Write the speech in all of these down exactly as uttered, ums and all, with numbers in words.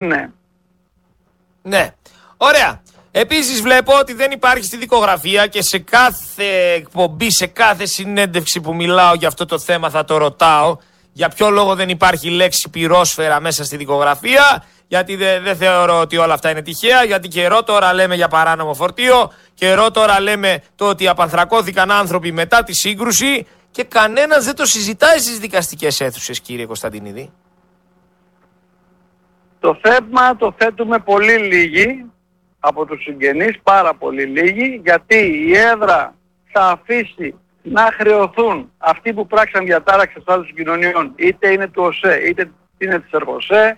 Ναι. Ναι. Ωραία. Επίσης βλέπω ότι δεν υπάρχει στη δικογραφία και σε κάθε εκπομπή, σε κάθε συνέντευξη που μιλάω για αυτό το θέμα θα το ρωτάω για ποιο λόγο δεν υπάρχει λέξη πυρόσφαιρα μέσα στη δικογραφία, γιατί δεν δε θεωρώ ότι όλα αυτά είναι τυχαία, γιατί καιρό τώρα λέμε για παράνομο φορτίο, καιρό τώρα λέμε το ότι απανθρακώθηκαν άνθρωποι μετά τη σύγκρουση και κανένας δεν το συζητάει στις δικαστικές αίθουσες, κύριε Κωνσταντινίδη. Το θέμα το θέτουμε πολύ λίγοι από τους συγγενείς, πάρα πολύ λίγοι, γιατί η έδρα θα αφήσει να χρεωθούν αυτοί που πράξαν διατάραξη ασφάλισης των κοινωνιών, είτε είναι του ΟΣΕ είτε είναι της ΕΡΓΟΣΕ,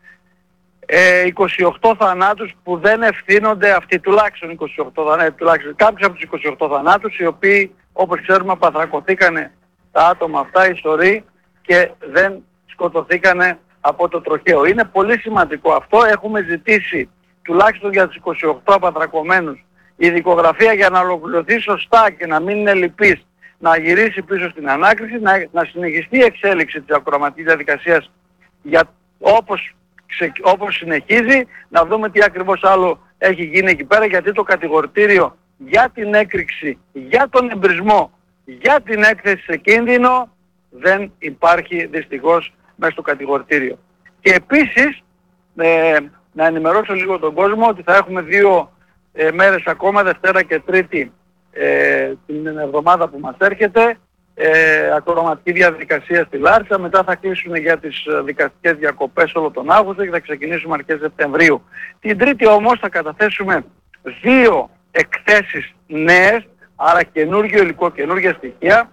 ε, είκοσι οκτώ θανάτους που δεν ευθύνονται αυτοί, τουλάχιστον είκοσι οκτώ θανάτους, τουλάχιστον κάποιους από τους είκοσι οκτώ θανάτους, οι οποίοι όπως ξέρουμε απανθρακωθήκανε τα άτομα αυτά, οι σωροί, και δεν σκοτωθήκανε από το τροχαίο. Είναι πολύ σημαντικό αυτό. Έχουμε ζητήσει τουλάχιστον για τους είκοσι οκτώ απανθρακωμένους η δικογραφία για να ολοκληρωθεί σωστά και να μην είναι λυπής, να γυρίσει πίσω στην ανάκριση, να, να συνεχιστεί η εξέλιξη της ακροαματικής διαδικασίας για, όπως, ξε, όπως συνεχίζει, να δούμε τι ακριβώς άλλο έχει γίνει εκεί πέρα, γιατί το κατηγορητήριο για την έκρηξη, για τον εμπρισμό, για την έκθεση σε κίνδυνο δεν υπάρχει δυστυχώς μέσα στο κατηγορητήριο. Και επίσης ε, να ενημερώσω λίγο τον κόσμο ότι θα έχουμε δύο ε, μέρες ακόμα, Δευτέρα και Τρίτη, ε, την εβδομάδα που μας έρχεται, ε, ακροαματική διαδικασία στη Λάρισα. Μετά θα κλείσουν για τις δικαστικές διακοπές όλο τον Αύγουστο και θα ξεκινήσουμε αρχές Σεπτεμβρίου. Την Τρίτη όμως θα καταθέσουμε δύο εκθέσεις νέες, άρα καινούργιο υλικό, καινούργια στοιχεία.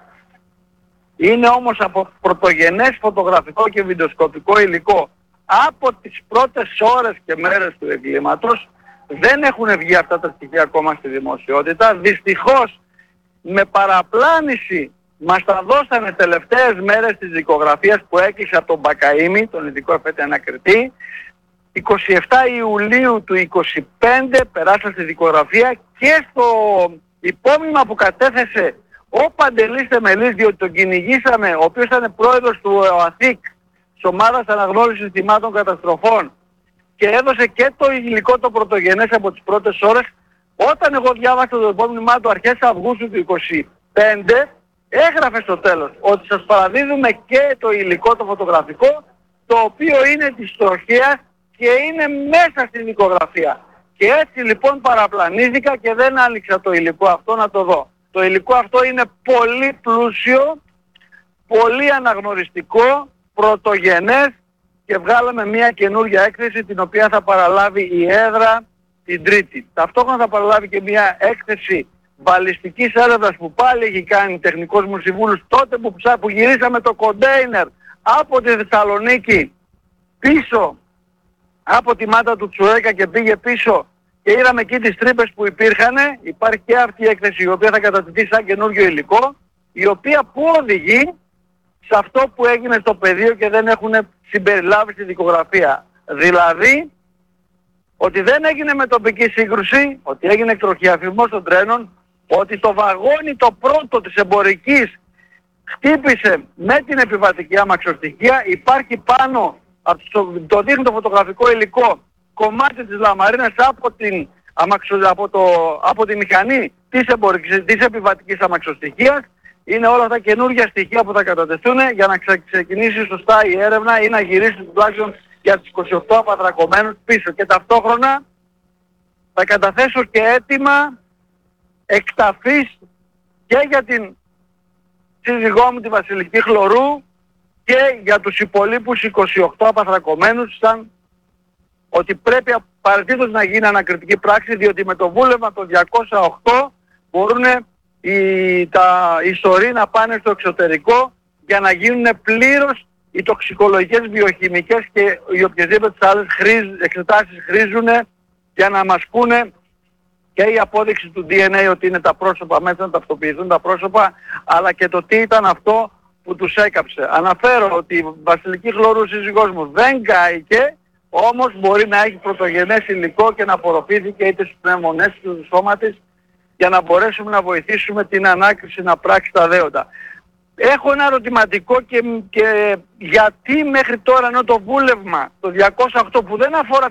Είναι όμως από πρωτογενές φωτογραφικό και βιντεοσκοπικό υλικό από τις πρώτες ώρες και μέρες του εγκλήματος. Δεν έχουν βγει αυτά τα στοιχεία ακόμα στη δημοσιότητα. Δυστυχώς με παραπλάνηση μας τα δώσανε τελευταίες μέρες της δικογραφίας που έκλεισε από τον Μπακαΐμη, τον ειδικό εφέτη ανακριτή. εικοστή εβδόμη Ιουλίου του είκοσι πέντε περάσαν στη δικογραφία και στο υπόμνημα που κατέθεσε ο Παντελής Θεμελής, διότι τον κυνηγήσαμε, ο οποίος ήταν πρόεδρος του ΕΟΑΘΙΚ, της Ομάδας Αναγνώρισης Θυμάτων Καταστροφών, και έδωσε και το υλικό το πρωτογενές από τις πρώτες ώρες. Όταν εγώ διάβασα το υπόμνημά του αρχές Αυγούστου του είκοσι πέντε, έγραφε στο τέλος ότι σας παραδίδουμε και το υλικό το φωτογραφικό, το οποίο είναι της τροχέας και είναι μέσα στην δικογραφία. Και έτσι λοιπόν παραπλανήθηκα και δεν άνοιξα το υλικό αυτό να το δω. Το υλικό αυτό είναι πολύ πλούσιο, πολύ αναγνωριστικό, πρωτογενές, και βγάλαμε μια καινούργια έκθεση την οποία θα παραλάβει η έδρα την Τρίτη. Ταυτόχρονα θα παραλάβει και μια έκθεση βαλιστικής έρευνας που πάλι έχει κάνει τεχνικός μου συμβούλους τότε που, ψά, που γυρίσαμε το κοντέινερ από τη Θεσσαλονίκη πίσω από τη μάτα του Τσουρέκα και πήγε πίσω και είδαμε εκεί τις τρύπες που υπήρχαν. Υπάρχει και αυτή η έκθεση η οποία θα κατατεθεί σαν καινούργιο υλικό, η οποία που οδηγεί σε αυτό που έγινε στο πεδίο και δεν έχουν συμπεριλάβει στη δικογραφία. Δηλαδή ότι δεν έγινε με τοπική σύγκρουση, ότι έγινε εκτροχιαφισμός των τρένων, ότι το βαγόνι το πρώτο της εμπορικής χτύπησε με την επιβατική αμαξοστοιχεία. Υπάρχει πάνω, το δείχνει το φωτογραφικό υλικό, κομμάτι της λαμαρίνας από την, αμαξο, από το, από τη μηχανή της, εμπορικής, της επιβατικής αμαξοστοιχείας. Είναι όλα αυτά καινούργια στοιχεία που θα κατατεθούν για να ξεκινήσει σωστά η έρευνα ή να γυρίσει τουλάχιστον για τους είκοσι οκτώ απανθρακωμένους πίσω. Και ταυτόχρονα θα καταθέσω και αίτημα εκταφής και για την σύζυγό μου τη Βασιλική Χλωρού και για τους υπολείπους είκοσι οκτώ απανθρακωμένους, σαν ότι πρέπει απαραίτητος να γίνει ανακριτική πράξη, διότι με το βούλευμα το διακόσια οκτώ μπορούν οι, τα, οι σωροί να πάνε στο εξωτερικό για να γίνουν πλήρως οι τοξικολογικές, βιοχημικές και οι οποιασδήποτε άλλες χρήζ, εξετάσεις χρήζουν για να μας πούνε και η απόδειξη του ντι εν έι ότι είναι τα πρόσωπα μέσα, να ταυτοποιηθούν τα πρόσωπα, αλλά και το τι ήταν αυτό που τους έκαψε. Αναφέρω ότι η Βασιλική Χλωρού, σύζυγός μου, δεν κάηκε, όμως μπορεί να έχει πρωτογενές υλικό και να απορροφήθηκε είτε στις πνευμονές του σώμα της, για να μπορέσουμε να βοηθήσουμε την ανάκριση να πράξει τα δέοντα. έχω ένα ερωτηματικό και, και γιατί μέχρι τώρα, ενώ το βούλευμα το διακόσια οκτώ που δεν αφορά